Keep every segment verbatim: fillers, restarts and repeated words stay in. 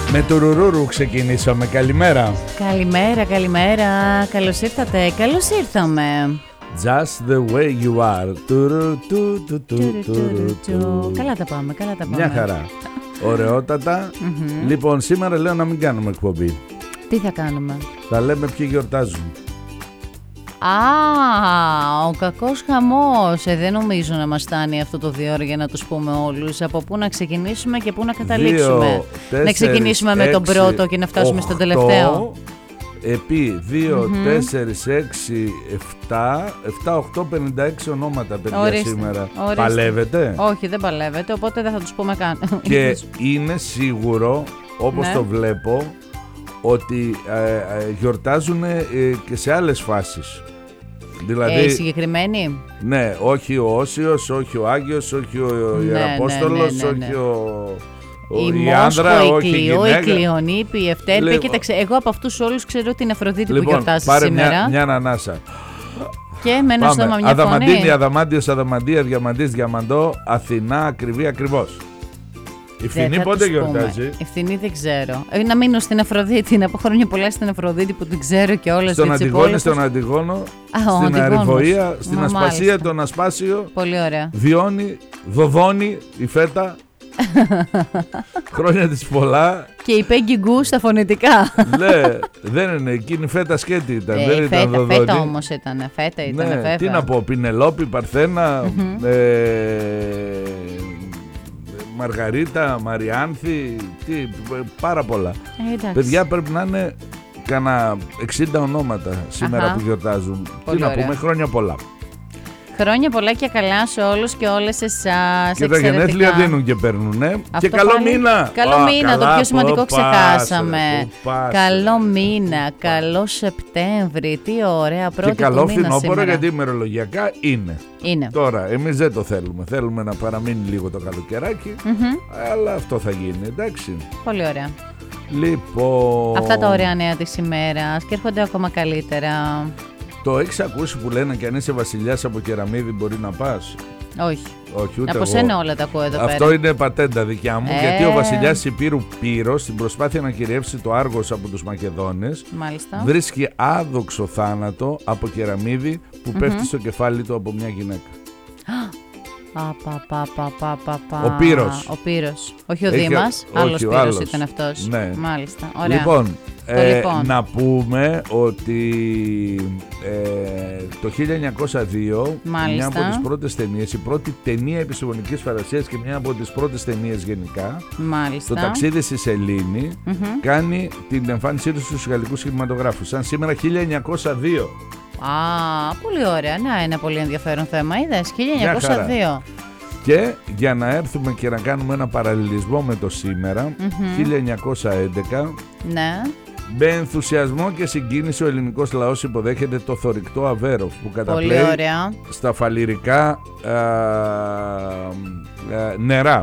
Με το ρουρούρου ξεκινήσαμε. Καλημέρα. Καλημέρα, καλημέρα. Καλώς ήρθατε, καλώς ήρθαμε. Just the way you are. Τουρου, του, του, του, του, του. Καλά τα πάμε, καλά τα πάμε. Μια χαρά. Ωραιότατα. Mm-hmm. Λοιπόν, σήμερα λέω να μην κάνουμε εκπομπή. Τι θα κάνουμε? Θα λέμε ποιοι γιορτάζουν. Α, ο κακός χαμός. Ε, δεν νομίζω να μας φτάνει αυτό το δύο ώρα για να τους πούμε όλους. Από πού να ξεκινήσουμε και πού να καταλήξουμε. Δύο, τέσσερις, να ξεκινήσουμε έξι, με τον πρώτο και να φτάσουμε οκτώ, στον τελευταίο. Επί δύο, Mm-hmm. τέσσερα, έξι, επτά, επτά, οκτώ, πενήντα έξι ονόματα, παιδιά. Ορίστε, σήμερα. ορίστε. Παλεύετε? Όχι, δεν παλεύετε, οπότε δεν θα τους πούμε καν. Και είναι σίγουρο, όπως Ναι. το βλέπω, ότι ε, ε, γιορτάζουν ε, και σε άλλες φάσεις. Δηλαδή, Ε, συγκεκριμένη. ναι, όχι ο Όσιος, όχι ο Άγιος, όχι ο Ναι, Ιεραπόστολος, ναι, ναι, ναι, ναι. όχι ο, ο Η η άντρα, Μόσχο, η όχι η Κλειό, η γυναίκα. Κλειονίπη, η Ευτέλπη. Λοιπόν, Κοίταξε, εγώ από αυτούς όλους ξέρω την Αφροδίτη λοιπόν, που γιορτάζει πάρε σήμερα. μια, μια ανάσα. Και με ένα στόμα μια Αδαμαντίνη, φωνή. Αδαμάντιος, Αδαμαντία, Διαμαντής, Διαμαντό, Αθηνά, ακριβή, ακριβώς. Η Δεν Φθινή θα πότε τους γιορτάζει? πούμε. Η Φθινή δεν ξέρω. Ε, να μείνω στην Αφροδίτη, να πω χρόνια πολλά στην Αφροδίτη που την ξέρω και όλες Στον τις Αντιγόνη, υπόλοιπες. στον Αντιγόνο, Α, ο στην Αντιγόνος. Αριφοΐα, στην Μα, Ασπασία, μάλιστα. τον Ασπάσιο, Πολύ ωραία. Διόνη, Δοδόνη, η Φέτα. Χρόνια της πολλά. Και η Πέγγι Γκου στα φωνητικά. Ναι, δεν είναι, εκείνη η Φέτα σκέτη ήταν, Ε, δεν φέτα, ήταν Δοδόνη. φέτα όμως ήταν. Φέτα ήταν, Ναι, βέβαια. τι να πω, Πινελόπη, Παρθένα, Mm-hmm. ε, Μαργαρίτα, Μαριάνθη, τι, πάρα πολλά. Ε, εντάξει. Παιδιά, πρέπει να είναι κανένα εξήντα ονόματα σήμερα Αχα. που γιορτάζουν. Πολύ τι να ωραία. πούμε, χρόνια πολλά. Χρόνια πολλά και καλά σε όλους και όλες εσάς. Και τα γενέθλια δίνουν και παίρνουν, ε. Αυτό Και καλό πάλι. μήνα. Καλό Α, μήνα, καλά, το πιο σημαντικό πού ξεχάσαμε. πας, ρε, πού πας, Καλό ρε. μήνα, καλό Σεπτέμβρη. Τι ωραία, πρώτη Και καλό του μήνα φθινόπωρο, σήμερα. γιατί ημερολογιακά είναι. Είναι. Τώρα, εμείς δεν το θέλουμε. Θέλουμε να παραμείνει λίγο το καλοκαιράκι. Μμμ. Αλλά αυτό θα γίνει, εντάξει. Πολύ ωραία. Λοιπόν. Αυτά τα ωραία νέα της ημέρας και έρχονται ακόμα καλύτερα. Το έχεις ακούσει που λένε και αν είσαι βασιλιάς από Κεραμίδη μπορεί να πας? Όχι. Όχι, ούτε Από εγώ. σένα όλα τα ακούω εδώ Αυτό πέρα. είναι πατέντα δικιά μου, Ε. γιατί ο βασιλιάς Υπήρου Πύρος, στην προσπάθεια να κυριεύσει το Άργος από τους Μακεδόνες, Μάλιστα. βρίσκει άδοξο θάνατο από κεραμίδι που πέφτει στο κεφάλι του από μια γυναίκα. Α, πα, πα, πα, πα, πα, πα. Ο Πύρος. Ο Πύρος. Όχι ο Έχει- Δήμας. όχι, Άλλος ο Πύρος άλλος. ήταν αυτός. Ναι. Μάλιστα. Ωραία. Λοιπόν, ε, λοιπόν. να πούμε ότι ε, το χίλια εννιακόσια δύο, Μάλιστα. μια από τις πρώτες ταινίες, η πρώτη ταινία επιστημονικής φαντασίας και μια από τις πρώτες ταινίες γενικά, Μάλιστα. το ταξίδι στη Σελήνη, Μμμ. κάνει την εμφάνισή του στους γαλλικούς κινηματογράφους. Σαν σήμερα χίλια εννιακόσια δύο. Α, πολύ ωραία. Να, ένα πολύ ενδιαφέρον θέμα. Είδες, χίλια εννιακόσια δύο. Και για να έρθουμε και να κάνουμε ένα παραλληλισμό με το σήμερα, Μμμ. χίλια εννιακόσια έντεκα, Ναι. με ενθουσιασμό και συγκίνηση ο ελληνικός λαός υποδέχεται το θωρηκτό Αβέροφ που Πολύ καταπλέει ωραία. στα φαλιρικά α, α, νερά.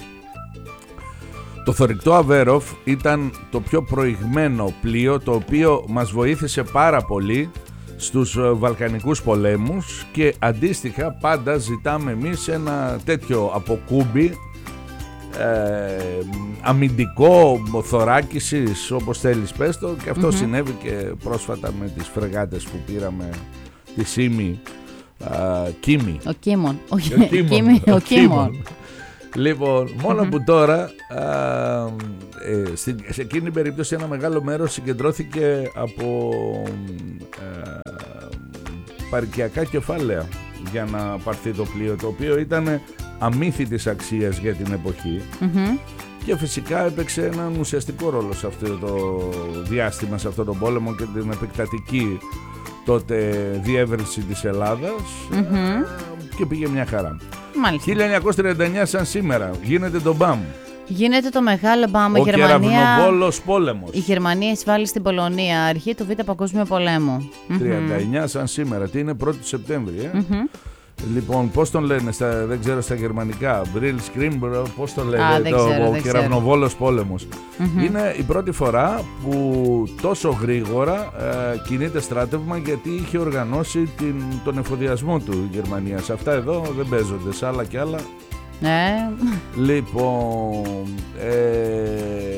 Το θωρηκτό Αβέροφ ήταν το πιο προηγμένο πλοίο, το οποίο μας βοήθησε πάρα πολύ στους Βαλκανικούς πολέμους και αντίστοιχα πάντα ζητάμε εμείς ένα τέτοιο αποκούμπι ε, αμυντικό θωράκισης, όπως θέλεις πες το, και αυτό Μμμ. συνέβη και πρόσφατα με τις φρεγάτες που πήραμε τη Σίμη α, Κίμη. Ο Κίμων. Όχι, Ο Κίμων. Κίμη, ο Ο Κίμων. Λοιπόν, μόνο Μμμ. που τώρα α, ε, στην, σε εκείνη την περίπτωση ένα μεγάλο μέρος συγκεντρώθηκε από ε, παρικιακά κεφάλαια για να πάρθει το πλοίο, το οποίο ήταν αμύθιτης αξίας για την εποχή Μμμ. και φυσικά έπαιξε έναν ουσιαστικό ρόλο σε αυτό το διάστημα, σε αυτό τον πόλεμο και την επεκτατική τότε διεύρυνση της Ελλάδας. Μμμ. Και πήγε μια χαρά. Μάλιστα. χίλια εννιακόσια τριάντα εννιά σαν σήμερα γίνεται το μπαμ. Γίνεται το μεγάλο μπαμ. Η Ο Γερμανία, κεραυνοβόλος πόλεμος. η Γερμανία εισβάλλει στην Πολωνία, αρχή του Β' Παγκόσμιου Πολέμου. Μμμ. τριάντα εννιά σαν σήμερα. Τι είναι πρώτη του Σεπτέμβρη, ε? Μμμ. Λοιπόν, πώς τον λένε, στα, δεν ξέρω στα γερμανικά. Brill Scream, πώς τον λένε, Α, δεν το, ξέρω, ο δεν κεραυνοβόλος πόλεμος. Μμμ. Είναι η πρώτη φορά που τόσο γρήγορα ε, κινείται στράτευμα, γιατί είχε οργανώσει την, τον εφοδιασμό του η Γερμανία. Σε αυτά εδώ δεν παίζονται, σε άλλα και άλλα. Ναι. Λοιπόν, ε,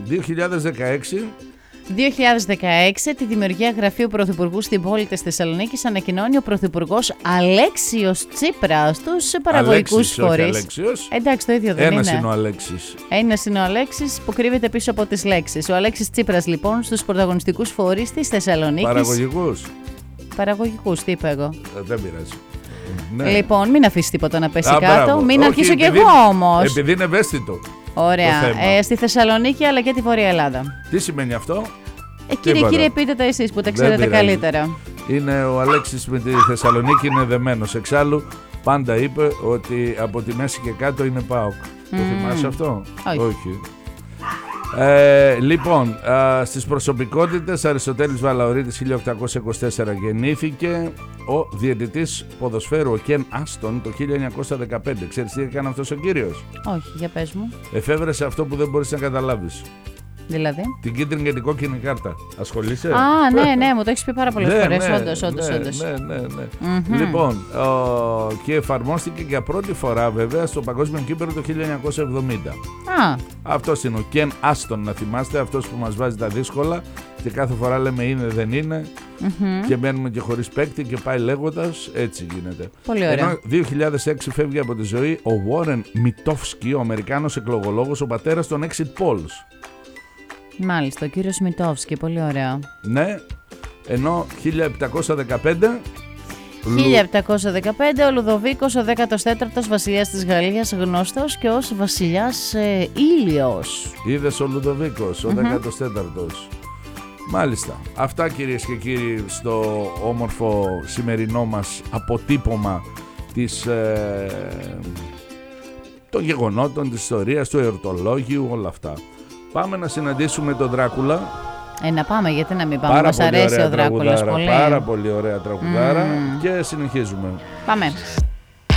δύο χιλιάδες δεκαέξι. δύο χιλιάδες δεκαέξι, τη δημιουργία γραφείου Πρωθυπουργού στην πόλη της Θεσσαλονίκης ανακοινώνει ο Πρωθυπουργός Αλέξιος Τσίπρας στους παραγωγικούς φορείς. Εντάξει, το ίδιο δεν Ένας είναι. είναι ο Αλέξης. Ένας είναι ο Αλέξης που κρύβεται πίσω από τις λέξεις. Ο Αλέξης Τσίπρας, λοιπόν, στους πρωταγωνιστικούς φορείς της Θεσσαλονίκης. Παραγωγικούς. Παραγωγικούς, τι είπα εγώ. Ε, δεν πειράζει. Ναι. Λοιπόν, μην αφήσει τίποτα να πέσει Α, κάτω. μπράβο. Μην Όχι, αρχίσω κι επειδή- εγώ όμως. Επειδή είναι ευαίσθητο. Ωραία. το θέμα. Ε, στη Θεσσαλονίκη αλλά και τη Βόρεια Ελλάδα. Τι σημαίνει αυτό? Ε, κύριε, Τίποτα. κύριε, πείτε τα εσείς που τα Δεν ξέρετε πειράζει. καλύτερα. Είναι ο Αλέξης με τη Θεσσαλονίκη, είναι δεμένος. Εξάλλου πάντα είπε ότι από τη μέση και κάτω είναι ΠΑΟΚ. Το θυμάσαι αυτό? Όχι. Ε, λοιπόν, α, στις προσωπικότητες, Αριστοτέλης Βαλαωρίτης χίλια οκτακόσια είκοσι τέσσερα γεννήθηκε. Ο διαιτητής ποδοσφαίρου, ο Κεν Άστον, το χίλια εννιακόσια δεκαπέντε. Ξέρεις τι έκανε αυτός ο κύριος? Όχι, για πες μου. Εφεύρεσε αυτό που δεν μπορείς να καταλάβεις. Δηλαδή. Την κίτρινη και την κόκκινη κάρτα. Ασχολείσαι? Α, ναι, ναι, μου το έχεις πει πάρα πολλές Ναι, φορές. ναι, Όντως, όντως, ναι, όντως. ναι, ναι, ναι. Μμμ. Λοιπόν, ο, και εφαρμόστηκε για πρώτη φορά βέβαια στο Παγκόσμιο Κύπελλο το χίλια εννιακόσια εβδομήντα. Α, Αυτός είναι ο Κεν Άστον, να θυμάστε, αυτός που μας βάζει τα δύσκολα και κάθε φορά λέμε είναι, δεν είναι μμμ. και μένουμε και χωρίς παίκτη και πάει λέγοντας, έτσι γίνεται. Πολύ ωραία. Ενώ δύο χιλιάδες έξι φεύγει από τη ζωή ο Βόρεν Μιτόφσκι, ο Αμερικάνος εκλογολόγος, ο πατέρας των exit polls. Μάλιστα, ο κύριος Μιτόφσκι, πολύ ωραία. Ναι, ενώ χίλια επτακόσια δεκαπέντε... χίλια επτακόσια δεκαπέντε ο Λουδοβίκος, ο δέκατος τέταρτος βασιλιάς της Γαλλίας, γνωστός και ως βασιλιάς ε, Ήλιος. Είδες ο Λουδοβίκος, ο δέκατος τέταρτος. Μάλιστα. Αυτά κυρίες και κύριοι στο όμορφο σημερινό μας αποτύπωμα της, ε, των γεγονότων, της ιστορίας, του εορτολόγιου, όλα αυτά. Πάμε να συναντήσουμε τον Δράκουλα. Ε, να πάμε, γιατί να μην πάμε. Πάρα Μας πολύ αρέσει ωραία ο Δράκουλας τραγουδάρα, πολύ. πάρα πολύ ωραία τραγουδάρα Mm. και συνεχίζουμε. Πάμε.